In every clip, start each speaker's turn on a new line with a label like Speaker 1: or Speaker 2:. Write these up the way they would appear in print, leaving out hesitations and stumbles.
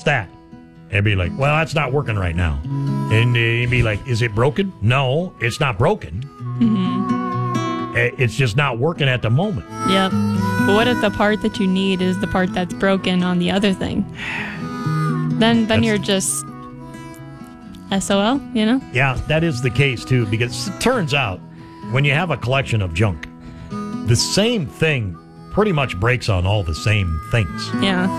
Speaker 1: that? And be like, well, that's not working right now. And he'd be like, is it broken? No, it's not broken. It's just not working at the moment.
Speaker 2: Yep. But what if the part that you need is the part that's broken on the other thing? Then you're just SOL, you know?
Speaker 1: Yeah, that is the case, too, because it turns out when you have a collection of junk, the same thing pretty much breaks on all the same things.
Speaker 2: Yeah.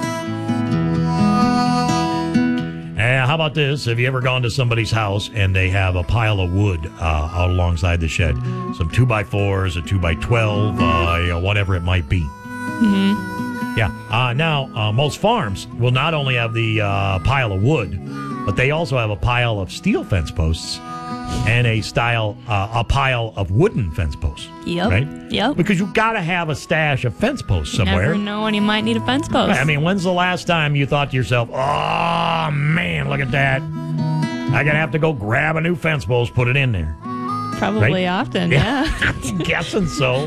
Speaker 1: How about this? Have you ever gone to somebody's house and they have a pile of wood out alongside the shed? Some 2x4s, a 2x12, whatever it might be.
Speaker 2: Mm-hmm.
Speaker 1: Yeah. Now, most farms will not only have the pile of wood, but they also have a pile of steel fence posts and a pile of wooden fence posts.
Speaker 2: Yep.
Speaker 1: Right?
Speaker 2: Yep.
Speaker 1: Because you've got to have a stash of fence posts somewhere.
Speaker 2: You never know when you might need a fence post.
Speaker 1: I mean, when's the last time you thought to yourself, oh, man, look at that. I'm going to have to go grab a new fence post, put it in there.
Speaker 2: Probably
Speaker 1: right?
Speaker 2: often, yeah.
Speaker 1: I'm guessing so.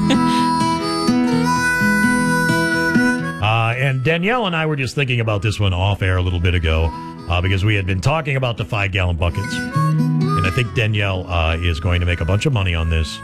Speaker 1: And Danielle and I were just thinking about this one off air a little bit ago because we had been talking about the 5-gallon buckets. And I think Danielle is going to make a bunch of money on this.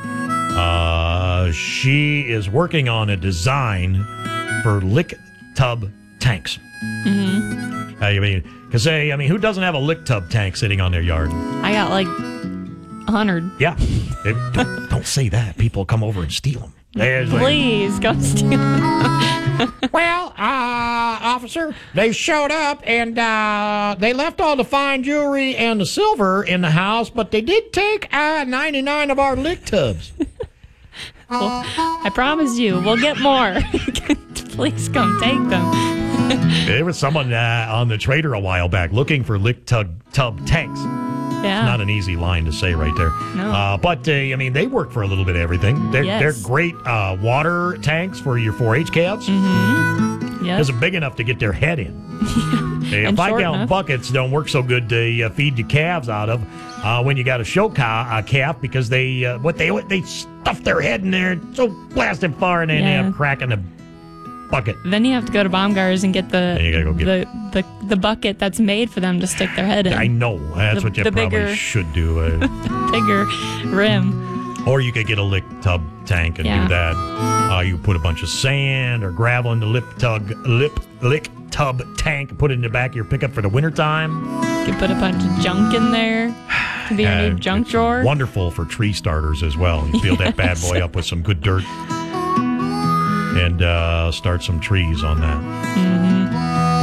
Speaker 1: She is working on a design for lick tub tanks.
Speaker 2: Mm-hmm.
Speaker 1: I mean, who doesn't have a lick tub tank sitting on their yard?
Speaker 2: I got like 100.
Speaker 1: Yeah. Don't say that. People come over and steal them.
Speaker 2: Please, go steal them.
Speaker 1: Well, officer, they showed up and they left all the fine jewelry and the silver in the house, but they did take 99 of our lick tubs.
Speaker 2: Well, I promise you, we'll get more. Please come take them.
Speaker 1: There was someone on the Trader a while back looking for lick tub tanks.
Speaker 2: Yeah.
Speaker 1: Not an easy line to say right there.
Speaker 2: No.
Speaker 1: But, I mean, they work for a little bit of everything. They're great water tanks for your 4-H calves.
Speaker 2: Mm-hmm. Yep.
Speaker 1: Because they're big enough to get their head in. 5-gallon buckets don't work so good to feed your calves out of when you got a show calf because they stuff their head in there so blasted far and then they end up cracking the bucket.
Speaker 2: Then you have to go to Baumgart's and get the bucket that's made for them to stick their head in.
Speaker 1: I know. That's what you probably should do.
Speaker 2: Bigger rim.
Speaker 1: Or you could get a lick tub tank and do that. You put a bunch of sand or gravel in the lick tub tank and put it in the back of your pickup for the wintertime.
Speaker 2: You could put a bunch of junk in there. Could be your new junk drawer.
Speaker 1: Wonderful for tree starters as well. You fill that bad boy up with some good dirt and start some trees on that.
Speaker 2: Mm-hmm.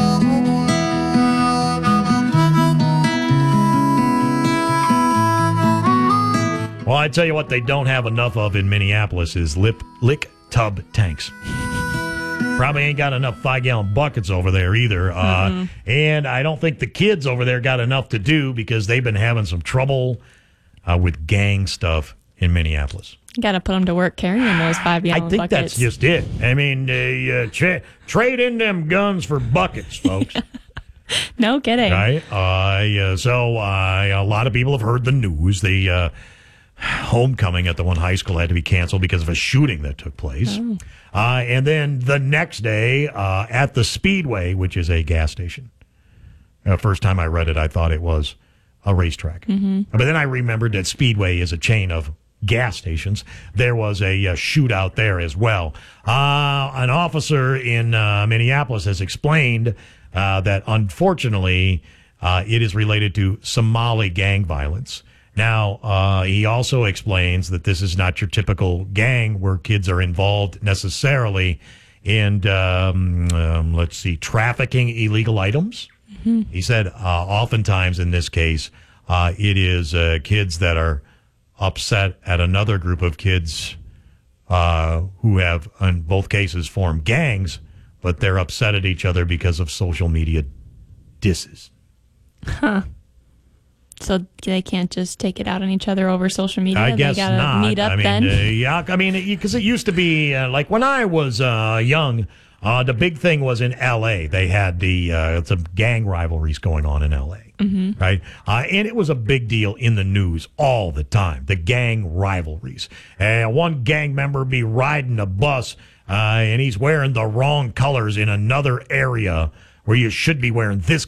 Speaker 1: Well, I tell you what they don't have enough of in Minneapolis is lick tub tanks. Probably ain't got enough 5-gallon buckets over there either. And I don't think the kids over there got enough to do because they've been having some trouble with gang stuff in Minneapolis.
Speaker 2: You got to put them to work carrying those 5-gallon buckets.
Speaker 1: I think that's just it. I mean, trade in them guns for buckets, folks.
Speaker 2: No kidding.
Speaker 1: Right? So a lot of people have heard the news. The homecoming at the one high school had to be canceled because of a shooting that took place. Oh. And then the next day at the Speedway, which is a gas station. First time I read it, I thought it was a racetrack. Mm-hmm. But then I remembered that Speedway is a chain of gas stations. There was a shootout there as well. An officer in Minneapolis has explained that unfortunately it is related to Somali gang violence. Now, he also explains that this is not your typical gang where kids are involved necessarily in, trafficking illegal items. Mm-hmm. He said oftentimes in this case, it is kids that are upset at another group of kids who have, in both cases, formed gangs, but they're upset at each other because of social media disses.
Speaker 2: Huh. So they can't just take it out on each other over social media?
Speaker 1: I guess
Speaker 2: they gotta
Speaker 1: not.
Speaker 2: Meet up then?
Speaker 1: Because it used to be, like when I was young, the big thing was in L.A. They had some gang rivalries going on in L.A., mm-hmm. right? And it was a big deal in the news all the time, the gang rivalries. One gang member be riding a bus, and he's wearing the wrong colors in another area where you should be wearing this